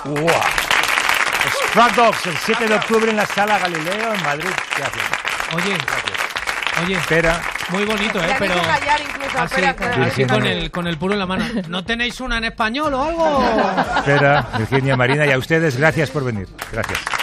¡Wow! Struck Dogs, el 7 de octubre en la Sala Galileo, en Madrid. Gracias. Oye, espera. Muy bonito, pero así con el puro en la mano. ¿No tenéis una en español o algo? Espera, Virginia, Marina, y a ustedes, gracias por venir. Gracias.